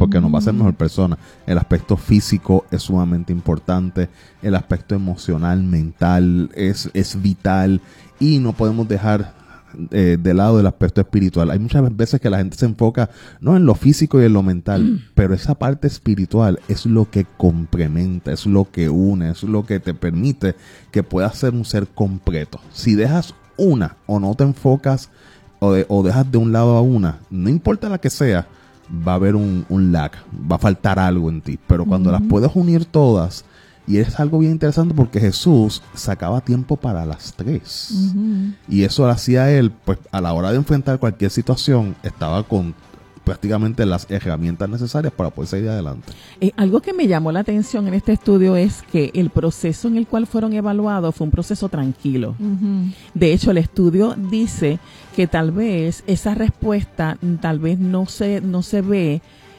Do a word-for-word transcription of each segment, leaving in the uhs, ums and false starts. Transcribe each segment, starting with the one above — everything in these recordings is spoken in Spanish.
porque nos va a hacer mejor persona. El aspecto físico es sumamente importante, el aspecto emocional, mental es, es vital, y no podemos dejar eh, de lado el aspecto espiritual. Hay muchas veces que la gente se enfoca no en lo físico y en lo mental, mm. pero esa parte espiritual es lo que complementa, es lo que une, es lo que te permite que puedas ser un ser completo. Si dejas una o no te enfocas o, de, o dejas de un lado a una, no importa la que sea, va a haber un, un lag, va a faltar algo en ti. Pero cuando uh-huh. las puedes unir todas, y es algo bien interesante porque Jesús sacaba tiempo para las tres. Uh-huh. Y eso lo hacía él, pues a la hora de enfrentar cualquier situación, estaba con prácticamente las herramientas necesarias para poder seguir adelante. Eh, algo que me llamó la atención en este estudio es que el proceso en el cual fueron evaluados fue un proceso tranquilo. Uh-huh. De hecho, el estudio dice que tal vez esa respuesta tal vez no se, no se ve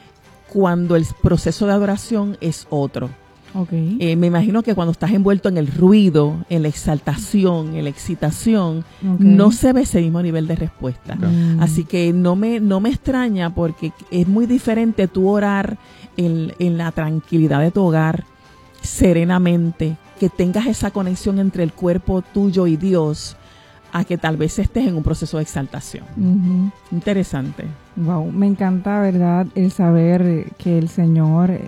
cuando el proceso de adoración es otro. Okay. Eh, me imagino que cuando estás envuelto en el ruido, en la exaltación, en la excitación, okay. no se ve ese mismo nivel de respuesta. Okay. Así que no me no me extraña, porque es muy diferente tú orar en, en la tranquilidad de tu hogar, serenamente, que tengas esa conexión entre el cuerpo tuyo y Dios, a que tal vez estés en un proceso de exaltación. Uh-huh. Interesante. Wow, me encanta, ¿verdad?, el saber que el Señor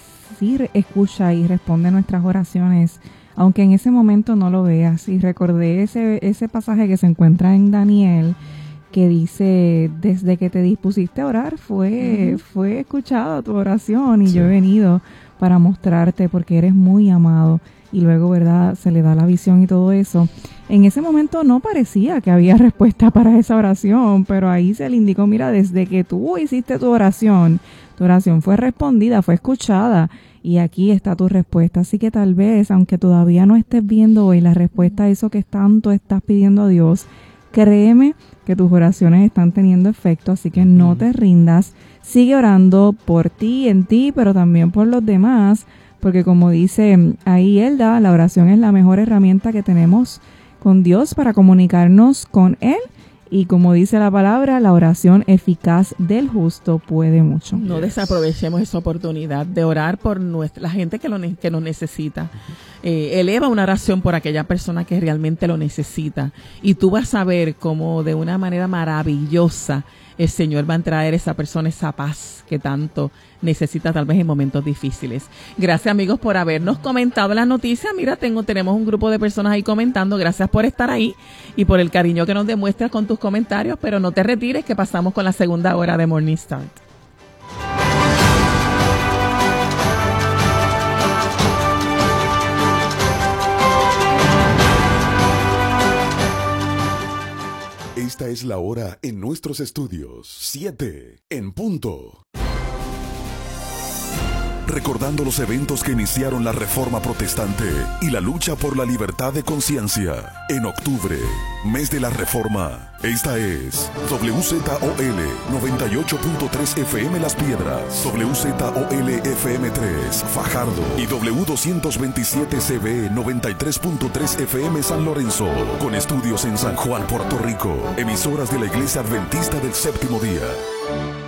sí escucha y responde nuestras oraciones, aunque en ese momento no lo veas. Y recordé ese ese pasaje que se encuentra en Daniel, que dice: desde que te dispusiste a orar fue uh-huh. fue escuchada tu oración, y sí. yo he venido para mostrarte porque eres muy amado. Y luego, ¿verdad?, se le da la visión y todo eso. En ese momento no parecía que había respuesta para esa oración, pero ahí se le indicó: mira, desde que tú hiciste tu oración, tu oración fue respondida, fue escuchada, y aquí está tu respuesta. Así que tal vez, aunque todavía no estés viendo hoy la respuesta a eso que tanto estás pidiendo a Dios, créeme que tus oraciones están teniendo efecto, así que no te rindas. Sigue orando por ti, en ti, pero también por los demás, porque como dice ahí Elda, la oración es la mejor herramienta que tenemos con Dios para comunicarnos con Él. Y como dice la palabra, la oración eficaz del justo puede mucho. No desaprovechemos esa oportunidad de orar por nuestra, la gente que, lo, que nos necesita. Eh, eleva una oración por aquella persona que realmente lo necesita. Y tú vas a ver cómo de una manera maravillosa el Señor va a traer a esa persona esa paz que tanto necesita, tal vez en momentos difíciles. Gracias, amigos, por habernos comentado las noticias. Mira, tengo, tenemos un grupo de personas ahí comentando. Gracias por estar ahí y por el cariño que nos demuestras con tus comentarios, pero no te retires, que pasamos con la segunda hora de Morning Start. Esta es la hora en nuestros estudios. siete en punto. Recordando los eventos que iniciaron la Reforma Protestante y la lucha por la libertad de conciencia. En octubre, mes de la Reforma, esta es W Z O L noventa y ocho punto tres F M Las Piedras, W Z O L F M tres Fajardo y W doscientos veintisiete C B noventa y tres punto tres F M San Lorenzo, con estudios en San Juan, Puerto Rico, emisoras de la Iglesia Adventista del Séptimo Día.